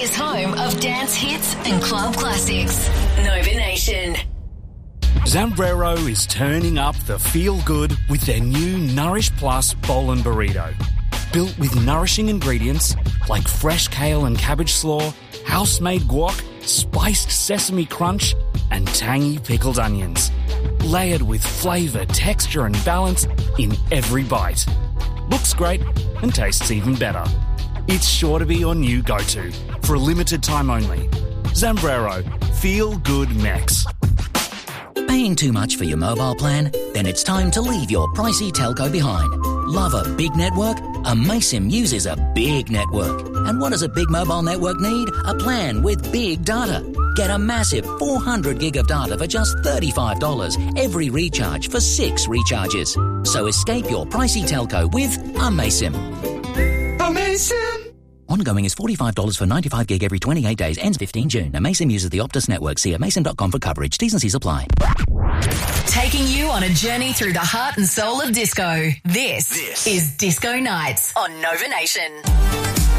Australia's home of dance hits and club classics. Nova Nation. Zambrero is turning up the feel-good with their new Nourish Plus Bowl and Burrito. Built with nourishing ingredients like fresh kale and cabbage slaw, house-made guac, spiced sesame crunch, and tangy pickled onions. Layered with flavour, texture and balance in every bite. Looks great and tastes even better. It's sure to be your new go-to for a limited time only. Zambrero. Feel good Mex. Paying too much for your mobile plan? Then it's time to leave your pricey telco behind. Love a big network? Amaysim uses a big network. And what does a big mobile network need? A plan with big data. Get a massive 400 gig of data for just $35 every recharge for 6 recharges. So escape your pricey telco with Amaysim. Amaysim! Ongoing is $45 for 95 gig every 28 days. Ends 15 June. Amaysim uses the Optus network. See amaysim.com for coverage. T's and C's apply. Taking you on a journey through the heart and soul of disco. This is Disco Nights on Nova Nation.